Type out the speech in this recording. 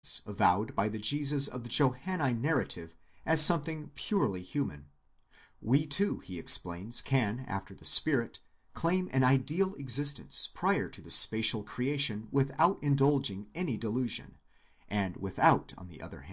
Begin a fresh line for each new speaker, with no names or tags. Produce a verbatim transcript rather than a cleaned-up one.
avowed by the Jesus of the Johannine narrative as something purely human. We too, he explains, can, after the Spirit, claim an ideal existence prior to the spatial creation without indulging any delusion, and without, on the other hand, 1 Ps.